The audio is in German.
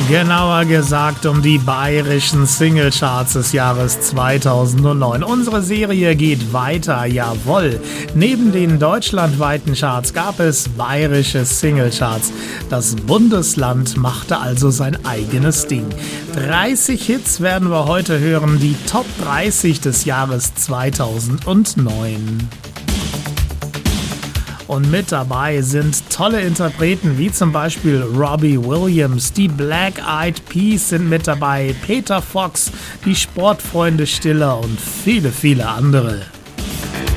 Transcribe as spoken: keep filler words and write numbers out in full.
Genauer gesagt um die bayerischen Singlecharts des Jahres zweitausendneun. Unsere Serie geht weiter, jawohl. Neben den deutschlandweiten Charts gab es bayerische Singlecharts. Das Bundesland machte also sein eigenes Ding. dreißig Hits werden wir heute hören, die Top dreißig des Jahres zweitausendneun. Und mit dabei sind tolle Interpreten wie zum Beispiel Robbie Williams, die Black Eyed Peas sind mit dabei, Peter Fox, die Sportfreunde Stiller und viele, viele andere.